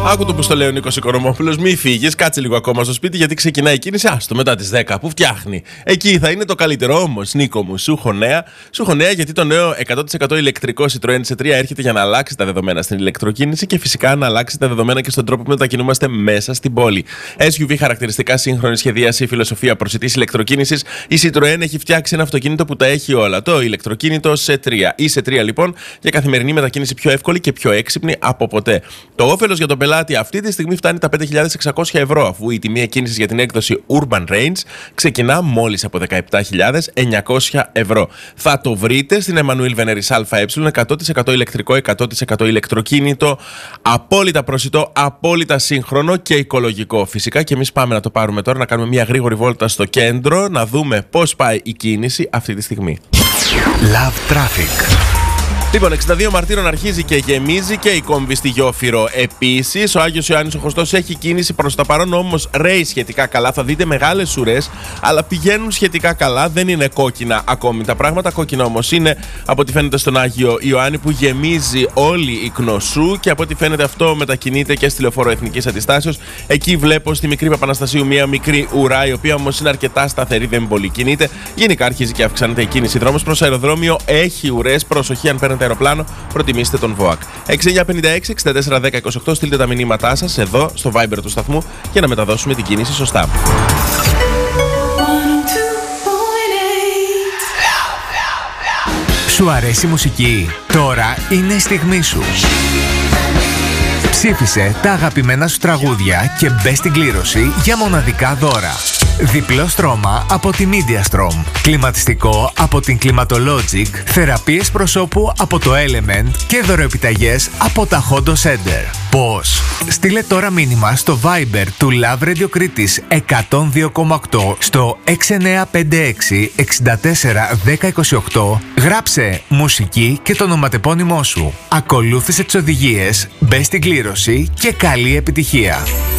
Άκου το που στο λέει ο Νίκος Οικονομόπουλος. Μη φύγεις, κάτσε λίγο ακόμα στο σπίτι γιατί ξεκινάει η κίνηση. Άστο μετά τις 10 που φτιάχνει. Εκεί θα είναι το καλύτερο. Όμως, Νίκο μου, σου έχω νέα γιατί το νέο 100% ηλεκτρικό Citroën C3 έρχεται για να αλλάξει τα δεδομένα στην ηλεκτροκίνηση και φυσικά να αλλάξει τα δεδομένα και στον τρόπο που μετακινούμαστε μέσα στην πόλη. SUV χαρακτηριστικά, σύγχρονη σχεδίαση, φιλοσοφία προσιτής ηλεκτροκίνησης. Η Citroën έχει φτιάξει ένα αυτοκίνητο που τα έχει όλα. Το ηλεκτροκίνητο C3. Η C3 λοιπόν για καθημερινή μετακίνηση πιο εύκολη και πιο έξυπνη από ποτέ. Το όφελος για τον πελάτη αυτή τη στιγμή φτάνει τα 5.600 ευρώ, αφού η τιμή εκκίνησης για την έκδοση Urban Range ξεκινά μόλις από 17.900 ευρώ. Θα το βρείτε στην Εμμανουήλ Βενέρης ΑΕ, 100% ηλεκτρικό, 100% ηλεκτροκίνητο, απόλυτα προσιτό, απόλυτα σύγχρονο και οικολογικό. Φυσικά και εμείς πάμε να το πάρουμε τώρα, να κάνουμε μια γρήγορη βόλτα στο κέντρο, να δούμε πώς πάει η κίνηση αυτή τη στιγμή. Love Traffic. Λοιπόν, 62 Μαρτύρων αρχίζει και γεμίζει και η κόμβη στη Γιόφυρο επίσης. Ο Άγιος Ιωάννης ο Χωστός έχει κίνηση, προς τα παρόν όμως ρέει σχετικά καλά. Θα δείτε μεγάλες ουρές, αλλά πηγαίνουν σχετικά καλά. Δεν είναι κόκκινα ακόμη τα πράγματα. Κόκκινα όμως είναι από ό,τι φαίνεται στον Άγιο Ιωάννη που γεμίζει όλη η Κνωσού και από ό,τι φαίνεται αυτό μετακινείται και στη Λεωφόρο Εθνικής Αντιστάσεως. Εκεί βλέπω στη μικρή Παπαναστασίου μια μικρή ουρά, η οποία όμως είναι αρκετά σταθερή, δεν πολύ κινείται. Γενικά αρχίζει και αυξάνεται η κίνηση. Δρόμος προς αεροδρόμιο έχει ουρές. Προσοχή αν παίρνετε αεροπλάνο, προτιμήστε τον ΒΟΑΚ. 6956-641028, στείλτε τα μηνύματά σας εδώ στο Viber του σταθμού για να μεταδώσουμε την κίνηση σωστά. Σου αρέσει η μουσική? Τώρα είναι η στιγμή σου. Ψήφισε τα αγαπημένα σου τραγούδια και μπες στην κλήρωση για μοναδικά δώρα. Διπλό στρώμα από τη MediaStrom, κλιματιστικό από την Climatologic, θεραπείες προσώπου από το Element και δωροεπιταγές από τα Hondo Center. Πώς? Στείλε τώρα μήνυμα στο Viber του Love Radio Κρήτης 102,8 στο 6956 64 1028. Γράψε μουσική και το ονοματεπώνυμό σου. Ακολούθησε τις οδηγίες, μπες στην κλήρωση και καλή επιτυχία.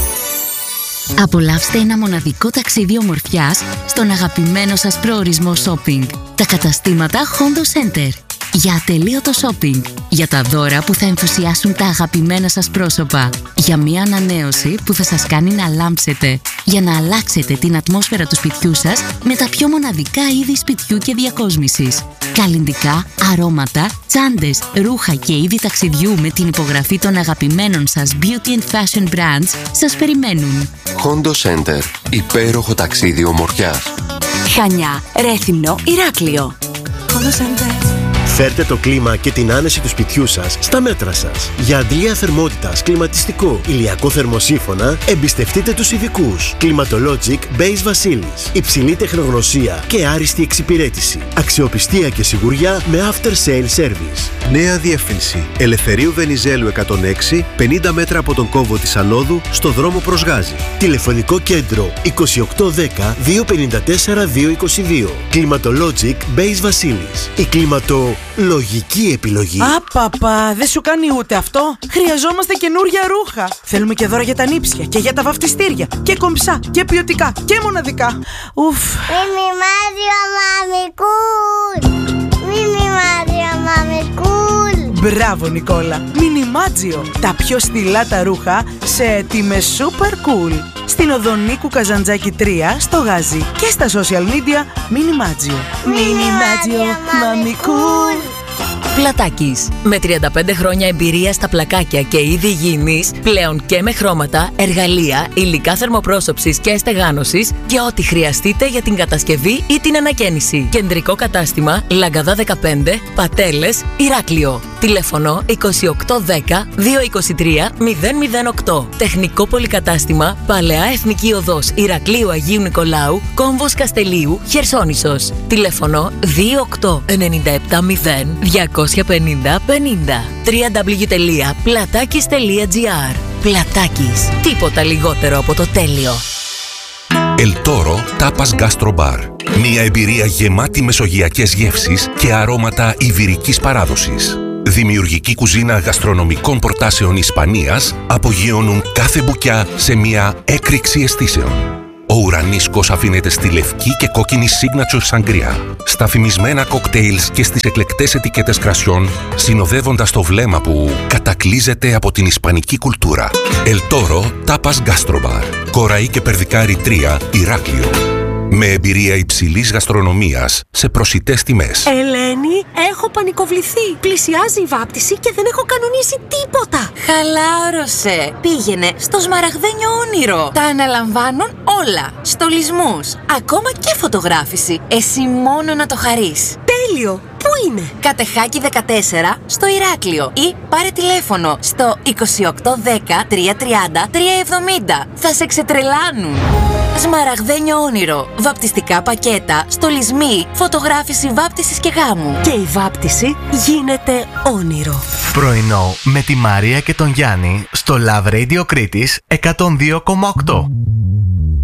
Απολαύστε ένα μοναδικό ταξίδι ομορφιάς στον αγαπημένο σας προορισμό shopping. Τα καταστήματα Hondo Center. Για ατελείωτο shopping. Για τα δώρα που θα ενθουσιάσουν τα αγαπημένα σας πρόσωπα. Για μια ανανέωση που θα σας κάνει να λάμψετε. Για να αλλάξετε την ατμόσφαιρα του σπιτιού σας με τα πιο μοναδικά είδη σπιτιού και διακόσμησης. Καλλυντικά, αρώματα, τσάντες, ρούχα και είδη ταξιδιού με την υπογραφή των αγαπημένων σας beauty and fashion brands σας περιμένουν. Hondo Center. Υπέροχο ταξίδι ομορφιάς. Χανιά, Ρέθυμνο, Ηράκλειο. Hondo Center. Φέρτε το κλίμα και την άνεση του σπιτιού σας στα μέτρα σας. Για αντλία θερμότητας, κλιματιστικό, ηλιακό θερμοσύφωνα, εμπιστευτείτε τους ειδικούς. Climatologic Base Βασίλης. Υψηλή τεχνογνωσία και άριστη εξυπηρέτηση. Αξιοπιστία και σιγουριά με after sale service. Νέα διεύθυνση. Ελευθερίου Βενιζέλου 106, 50 μέτρα από τον κόμβο της Ανόδου, στο δρόμο προς Γάζη. Τηλεφωνικό κέντρο 2810 254 222. Climatologic Base Βασίλης. Η κλιματολογική επιλογή. Απαπα, δεν σου κάνει ούτε αυτό. Χρειαζόμαστε καινούρια ρούχα. Θέλουμε και δώρα για τα νύψια και για τα βαφτιστήρια. Και κομψά και ποιοτικά και μοναδικά. Ουφ. Μιμιμάδιο μαμικούλ. Μιμιμάδιο μαμικούλ. Μπράβο Νικόλα. Μινιμάτζιο. Τα πιο στυλάτα ρούχα σε τιμές super cool. Στην οδό Νίκου Καζαντζάκη 3 στο Γάζι και στα social media Μινιμάτζιο. Μινιμάτζιο μαμικούλ. Πλατάκης. Με 35 χρόνια εμπειρία στα πλακάκια και είδη υγιεινής, πλέον και με χρώματα, εργαλεία, υλικά θερμοπρόσωψης και στεγάνωσης και ό,τι χρειαστείτε για την κατασκευή ή την ανακαίνιση. Κεντρικό κατάστημα Λαγκαδά 15, Πατέλες, Ηράκλειο. Τηλέφωνο 2810 223 008. Τεχνικό πολυκατάστημα Παλαιά Εθνική Οδός Ηρακλείου Αγίου Νικολάου, Κόμβος Καστελίου, Χερσόνησος. Τηλέφωνο 28970 250 50. www.platakis.gr. Πλατάκης. Τίποτα λιγότερο από το τέλειο. El Toro Tapas Gastro Bar. Μια εμπειρία γεμάτη μεσογειακές γεύσεις και αρώματα ιβηρικής παράδοσης. Δημιουργική κουζίνα γαστρονομικών προτάσεων Ισπανίας απογειώνουν κάθε μπουκιά σε μια έκρηξη αισθήσεων. Ο Ο ουρανίσκος αφήνεται στη λευκή και κόκκινη signature σαγκρία, στα φημισμένα κοκτέιλς και στις εκλεκτές ετικέτες κρασιών, συνοδεύοντας το βλέμμα που κατακλείζεται από την ισπανική κουλτούρα. El Toro Tapas Gastro Bar, Κοραή και Περδικάρι 3, Ηράκλειο. Με εμπειρία υψηλής γαστρονομίας σε προσιτές τιμές. Ελένη, έχω πανικοβληθεί. Πλησιάζει η βάπτιση και δεν έχω κανονίσει τίποτα. Χαλάρωσε. Πήγαινε στο Σμαραγδένιο Όνειρο. Τα αναλαμβάνουν όλα. Στολισμούς, ακόμα και φωτογράφηση. Εσύ μόνο να το χαρείς. Τέλειο. Πού είναι? Κατεχάκη 14 στο Ηράκλειο ή πάρε τηλέφωνο στο 2810 330 370. Θα σε ξετρελάνουν. Σμαραγδένιο Όνειρο. Βαπτιστικά πακέτα, στολισμοί, φωτογράφηση βάπτισης και γάμου. Και η βάπτιση γίνεται όνειρο. Πρωινό με τη Μαρία και τον Γιάννη στο Love Radio Κρήτης 102,8.